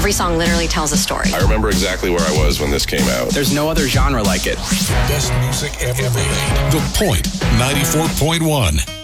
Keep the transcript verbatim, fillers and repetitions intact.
Every song literally tells a story. I remember exactly where I was when this came out. There's no other genre like it. Best music ever made. The Point ninety-four point one.